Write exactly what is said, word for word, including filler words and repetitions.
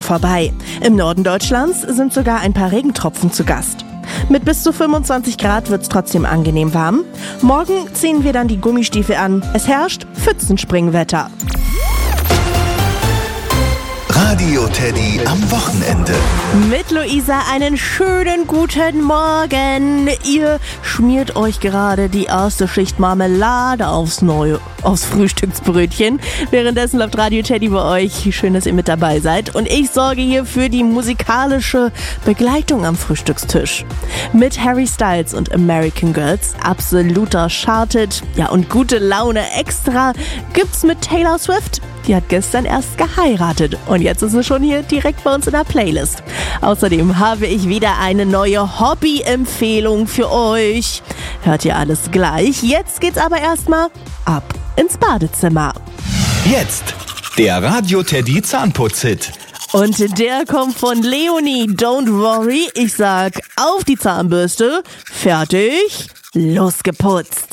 vorbei. Im Norden Deutschlands sind sogar ein paar Regentropfen zu Gast. Mit bis zu fünfundzwanzig Grad wird's trotzdem angenehm warm. Morgen ziehen wir dann die Gummistiefel an. Es herrscht Pfützenspringwetter. Radio Teddy am Wochenende. Mit Luisa einen schönen guten Morgen. Ihr schmiert euch gerade die erste Schicht Marmelade aufs neue, aufs Frühstücksbrötchen. Währenddessen läuft Radio Teddy bei euch. Schön, dass ihr mit dabei seid. Und ich sorge hier für die musikalische Begleitung am Frühstückstisch. Mit Harry Styles und American Girls absoluter Charted. Ja, und gute Laune extra gibt's mit Taylor Swift. Die hat gestern erst geheiratet und jetzt ist sie schon hier direkt bei uns in der Playlist. Außerdem habe ich wieder eine neue Hobby-Empfehlung für euch. Hört ihr alles gleich? Jetzt geht's aber erstmal ab ins Badezimmer. Jetzt der Radio Teddy Zahnputz-Hit. Und der kommt von Leonie. Don't worry. Ich sag auf die Zahnbürste. Fertig. Losgeputzt.